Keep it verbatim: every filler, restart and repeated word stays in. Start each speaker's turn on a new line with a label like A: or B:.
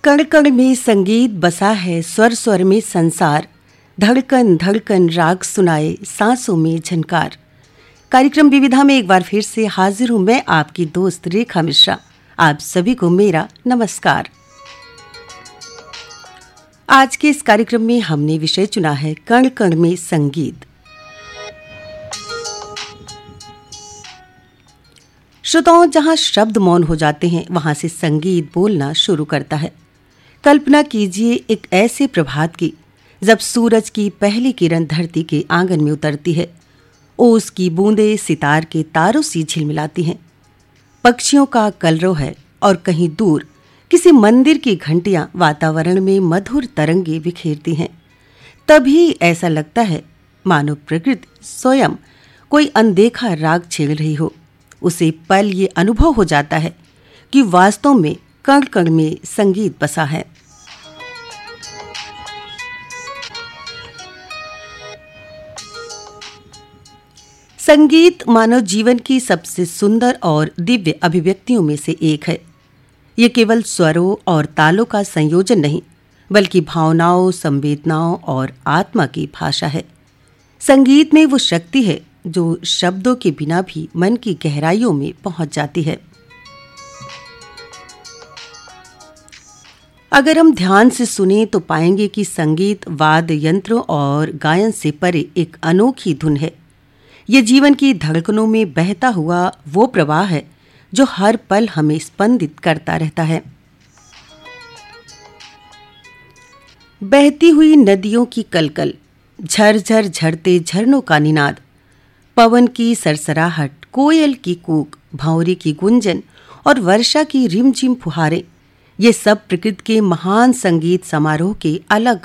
A: कण कण में संगीत बसा है, स्वर स्वर में संसार, धड़कन धड़कन राग सुनाए, सांसों में झनकार। कार्यक्रम विविधा में एक बार फिर से हाजिर हूं मैं, आपकी दोस्त रेखा मिश्रा। आप सभी को मेरा नमस्कार। आज के इस कार्यक्रम में हमने विषय चुना है कण कण में संगीत। श्रोताओं, जहां शब्द मौन हो जाते हैं वहां से संगीत बोलना शुरू करता है। कल्पना कीजिए एक ऐसे प्रभात की जब सूरज की पहली किरण धरती के आंगन में उतरती है। ओस की बूंदें सितार के तारों सी झिलमिलाती हैं। पक्षियों का कलरव है और कहीं दूर किसी मंदिर की घंटियां वातावरण में मधुर तरंगे बिखेरती हैं। तभी ऐसा लगता है मानो प्रकृति स्वयं कोई अनदेखा राग छेड़ रही हो। उसे पल ये अनुभव हो जाता है कि वास्तव में कण कण में संगीत बसा है। संगीत मानव जीवन की सबसे सुंदर और दिव्य अभिव्यक्तियों में से एक है। ये केवल स्वरों और तालों का संयोजन नहीं, बल्कि भावनाओं, संवेदनाओं और आत्मा की भाषा है। संगीत में वो शक्ति है जो शब्दों के बिना भी मन की गहराइयों में पहुंच जाती है। अगर हम ध्यान से सुनें तो पाएंगे कि संगीत वाद्य यंत्रों और गायन से परे एक अनोखी धुन है। ये जीवन की धड़कनों में बहता हुआ वो प्रवाह है जो हर पल हमें स्पंदित करता रहता है। बहती हुई नदियों की कलकल, झरझर झरते झरनों का निनाद, पवन की सरसराहट, कोयल की कूक, भंवरे की गुंजन और वर्षा की रिमझिम फुहारें, ये सब प्रकृति के महान संगीत समारोह के अलग